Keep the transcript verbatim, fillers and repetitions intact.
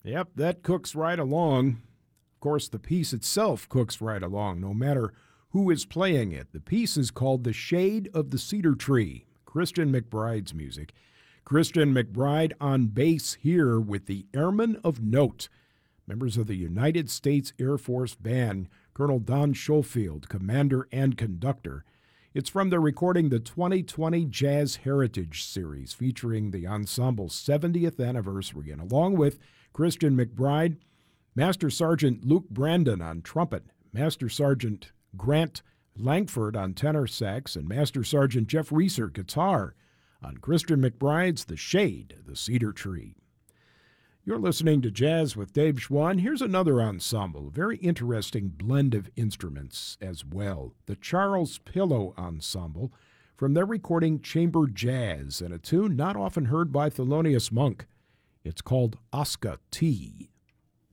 Yep, that cooks right along. Of course, the piece itself cooks right along, no matter who is playing it. The piece is called The Shade of the Cedar Tree, Christian McBride's music. Christian McBride on bass here with the Airmen of Note, members of the United States Air Force Band, Colonel Don Schofield, commander and conductor. It's from the recording The twenty twenty Jazz Heritage Series, featuring the ensemble's seventieth anniversary, and along with Christian McBride, Master Sergeant Luke Brandon on trumpet, Master Sergeant Grant Langford on tenor sax, and Master Sergeant Jeff Reeser guitar on Christian McBride's The Shade of the Cedar Tree. You're listening to Jazz with Dave Schwann. Here's another ensemble, a very interesting blend of instruments as well. The Charles Pillow Ensemble, from their recording Chamber Jazz, and a tune not often heard by Thelonious Monk. It's called Oscar T.